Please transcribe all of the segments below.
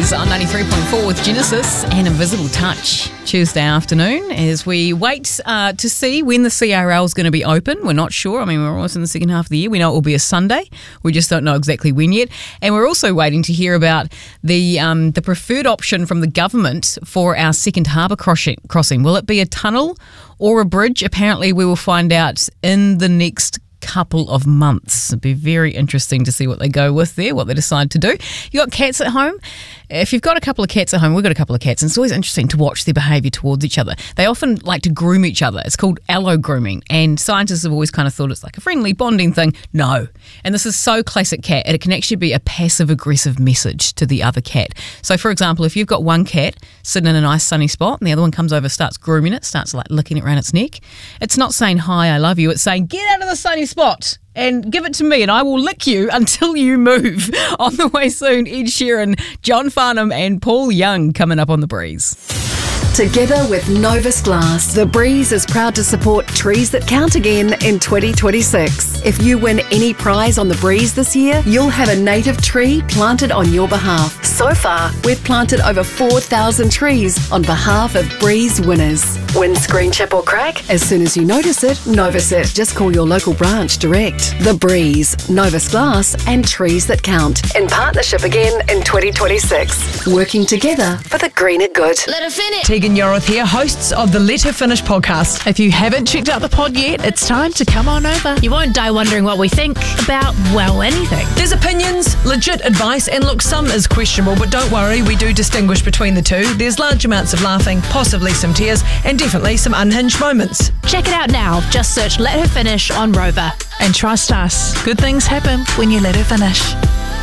Breeze on 93.4 with Genesis and Invisible Touch. Tuesday afternoon as we wait to see when the CRL is going to be open. We're not sure. I mean, we're almost in the second half of the year. We know it will be a Sunday. We just don't know exactly when yet. And we're also waiting to hear about the preferred option from the government for our second harbour crossing. Will it be a tunnel or a bridge? Apparently, we will find out in the next couple of months. It'd be very interesting to see what they go with there, what they decide to do. You got cats at home? If you've got a couple of cats at home, we've got a couple of cats, and it's always interesting to watch their behaviour towards each other. They often like to groom each other. It's called allo grooming, and scientists have always kind of thought it's like a friendly bonding thing. No. And this is so classic cat, and it can actually be a passive-aggressive message to the other cat. So, for example, if you've got one cat sitting in a nice sunny spot and the other one comes over, starts grooming it, starts like licking it around its neck, it's not saying, hi, I love you. It's saying, get out of the sunny spot and give it to me and I will lick you until you move. On the way soon, Ed Sheeran, John Farnham and Paul Young coming up on The Breeze. Together with Novus Glass, The Breeze is proud to support Trees That Count again in 2026. If you win any prize on The Breeze this year, you'll have a native tree planted on your behalf. So far, we've planted over 4,000 trees on behalf of Breeze winners. Windscreen chip or crack? As soon as you notice it, Novus it. Just call your local branch direct. The Breeze, Novus Glass and Trees That Count. In partnership again in 2026. Working together for the greener good. Let her finish. Tegan Yoroth here, hosts of the Let Her Finish podcast. If you haven't checked out the pod yet, it's time to come on over. You won't die wondering what we think about, well, anything. There's opinions, legit advice, and look, some is questionable, but don't worry, we do distinguish between the two. There's large amounts of laughing, possibly some tears, and definitely some unhinged moments. Check it out now. Just search Let Her Finish on Rover. And trust us, good things happen when you let her finish.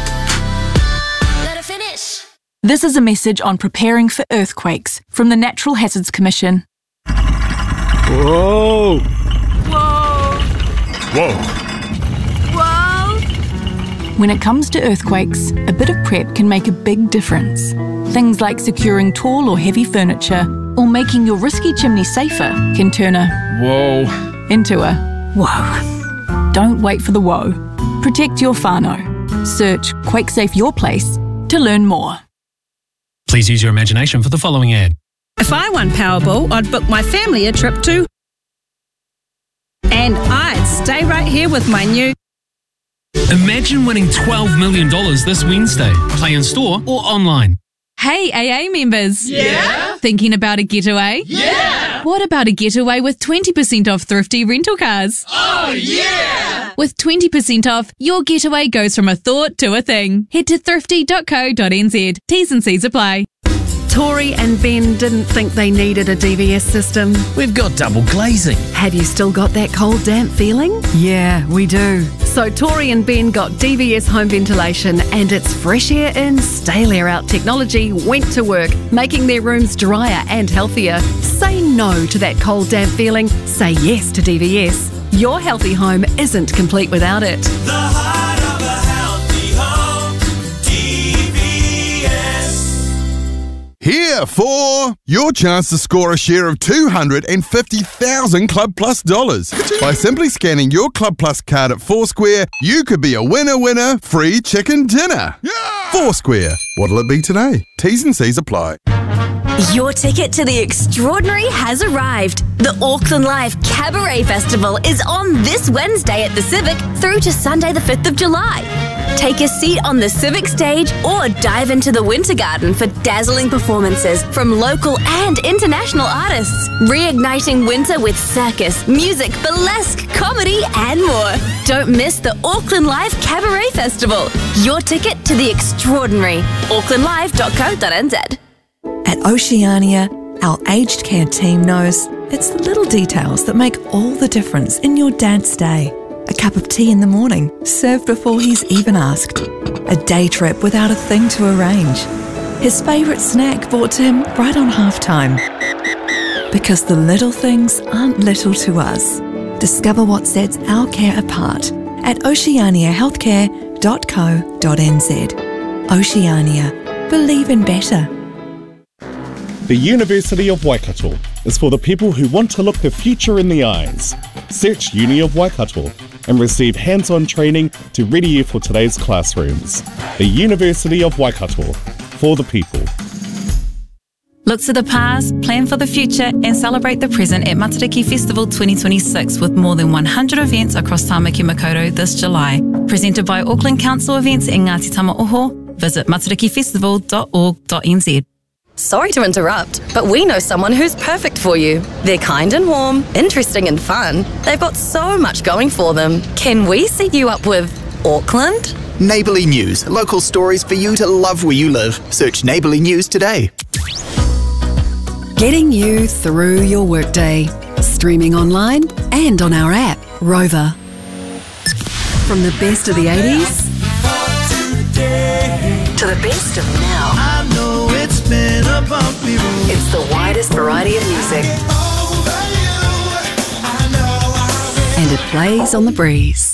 Let her finish. This is a message on preparing for earthquakes from the Natural Hazards Commission. Whoa! Whoa! Whoa! Whoa! When it comes to earthquakes, a bit of prep can make a big difference. Things like securing tall or heavy furniture or making your risky chimney safer can turn a Whoa! into a whoa. Don't wait for the whoa. Protect your whānau. Search Quake Safe Your Place to learn more. Please use your imagination for the following ad. If I won Powerball, I'd book my family a trip to... And I'd stay right here with my new... Imagine winning $12 million this Wednesday. Play in store or online. Hey, AA members. Yeah? Thinking about a getaway? Yeah! What about a getaway with 20% off thrifty rental cars? Oh, yeah! With 20% off, your getaway goes from a thought to a thing. Head to thrifty.co.nz. T's and C's apply. Tori and Ben didn't think they needed a DVS system. We've got double glazing. Have you still got that cold, damp feeling? Yeah, we do. So Tori and Ben got DVS home ventilation and its fresh air in, stale air out technology went to work, making their rooms drier and healthier. Say no to that cold, damp feeling. Say yes to DVS. Your healthy home isn't complete without it. The heart of a healthy home, DVS. Here for your chance to score a share of $250,000 Club Plus dollars. By simply scanning your Club Plus card at Foursquare, you could be a winner, free chicken dinner. Yeah! Foursquare. What'll it be today? T's and C's apply. Your ticket to the extraordinary has arrived. The Auckland Live Cabaret Festival is on this Wednesday at the Civic through to Sunday the 5th of July. Take a seat on the Civic stage or dive into the Winter Garden for dazzling performances from local and international artists, reigniting winter with circus, music, burlesque, comedy and more. Don't miss the Auckland Live Cabaret Festival. Your ticket to the extraordinary. aucklandlive.co.nz. At Oceania, our aged care team knows it's the little details that make all the difference in your dad's day. A cup of tea in the morning, served before he's even asked. A day trip without a thing to arrange. His favourite snack brought to him right on halftime. Because the little things aren't little to us. Discover what sets our care apart at oceaniahealthcare.co.nz. Oceania. Believe in better. The University of Waikato is for the people who want to look the future in the eyes. Search Uni of Waikato and receive hands-on training to ready you for today's classrooms. The University of Waikato. for the people. Look to the past, plan for the future, and celebrate the present at Matariki Festival 2026 with more than 100 events across Tāmaki Makaurau this July. Presented by Auckland Council Events and Ngāti Tamaoho. Visit matarikifestival.org.nz. Sorry to interrupt, but we know someone who's perfect for you. They're kind and warm, interesting and fun. They've got so much going for them. Can we set you up with Auckland? Neighbourly News, local stories for you to love where you live. Search Neighbourly News today. Getting you through your workday. Streaming online and on our app, Rover. From the best of the 80s to the best of now. I know it's been a bumpy road. It's the widest variety of music. And it plays on the breeze.